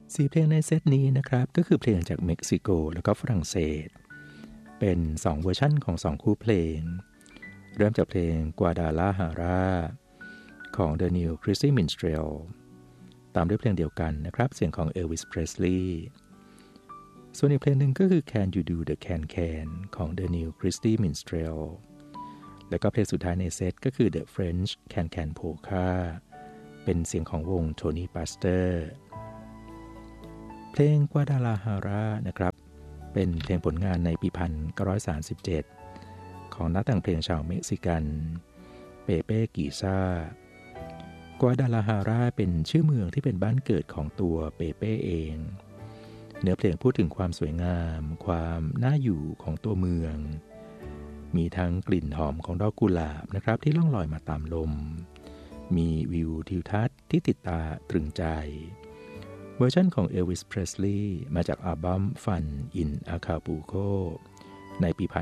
4 เพลงในเซตนี้นะครับก็คือเพลงจากเม็กซิโกแล้วก็ฝรั่งเศสเป็น2เวอร์ชั่นของ2คู่เพลงเริ่มจากเพลง Guadalajara ของ The New Christy Minstrel ตามด้วยเพลงเดียวกันนะครับเสียงของ Elvis Presley ส่วนอีกเพลงหนึ่งก็คือ Can You Do the Can Can ของ The New Christy Minstrel แล้วก็เพลงสุดท้ายในเซตก็คือ The French Can Can Polka เป็นเสียงของวง Tony Pastor เพลง Guadalajara นะครับเป็นเพลงผลงานในปี 1937 ของนักแต่งเพลงชาวเม็กซิกันเปเป้กีซ่ากวาดาลาฮาราเป็นชื่อเมืองที่เป็นบ้านเกิดของตัวเปเป้เองเนื้อเพลงพูดถึงความสวยงามความน่าอยู่ของตัวเมืองมีทั้งกลิ่นหอมของดอกกุหลาบนะครับที่ล่องลอยมาตามลมมีวิวทิวทัศน์ที่ติดตาตรึงใจเวอร์ชันของ Elvis Presley มาจากอัลบั้ม Fun in Acapulco ในปี 1963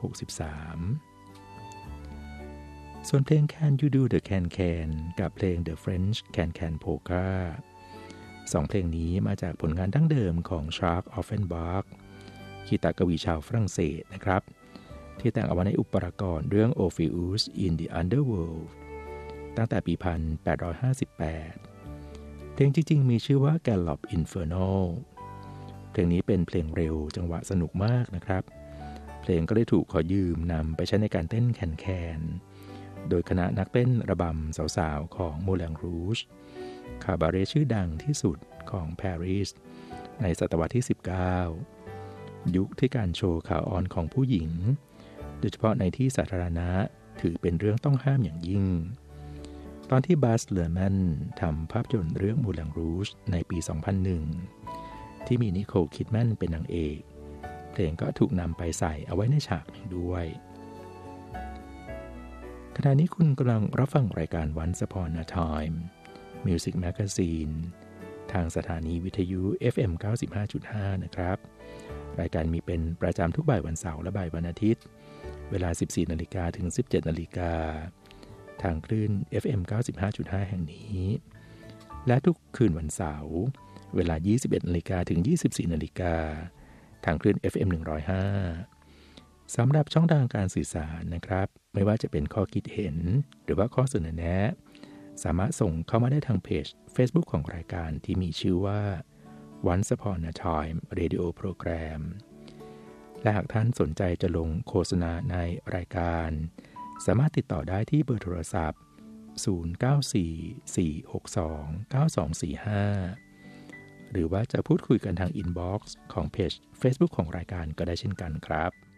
ส่วนเพลง Can You Do the Can Can กับเพลง The French Can Can Polka 2 เพลงนี้มาจากผลงานดั้งเดิมของ Charles Offenbach คีตากวีชาวฝรั่งเศสนะครับที่แต่งเอาไว้ในอุปกรณ์เรื่อง Orpheus in the Underworld ตั้งแต่ปี 1858เพลงจริงๆมีชื่อว่า Gallop Infernal เพลงนี้เป็นเพลงเร็วจังหวะสนุกมากนะครับเพลงก็ได้ถูกขอยืมนำไปใช้ในการเต้นแคนๆโดยคณะนักเต้นระบำสาวๆของ Moulin Rouge คาบาเร่ชื่อดังที่สุดของปารีสในศตวรรษที่ 19 ยุคที่การโชว์ขาอ่อนของผู้หญิงโดยเฉพาะในที่สาธารณะถือเป็นเรื่องต้องห้ามอย่างยิ่งตอนที่บาสเลอร์แมนทำภาพยนตร์เรื่อง Moulin Rouge ในปี 2001 ที่มีนิโคล คิดแมนเป็นนางเอกเพลงก็ถูกนำไปใส่เอาไว้ในฉากหนึ่งด้วยขณะนี้คุณกำลังรับฟังรายการ Once Upon a Time Music Magazine ทางสถานีวิทยุ FM 95.5 นะครับรายการมีเป็นประจำทุกบ่ายวันเสาร์และบ่ายวันอาทิตย์เวลา 14:00 นถึง 17:00 นทางคลื่น FM 95.5 แห่งนี้และทุกคืนวันเสาร์เวลา 21:00 นถึง 24:00 นทางคลื่น FM 105 สำหรับช่องทางการสื่อสารนะครับไม่ว่าจะเป็นข้อคิดเห็นหรือว่าข้อเสนอแนะสามารถส่งเข้ามาได้ทางเพจ Facebook ของรายการที่มีชื่อว่า Once Upon a Time Radio Program และหากท่านสนใจจะลงโฆษณาในรายการสามารถติดต่อได้ที่เบอร์โทรศัพท์ 0944629245 หรือว่าจะพูดคุยกันทางอินบ็อกซ์ของเพจ Facebook ของรายการก็ได้เช่นกันครับ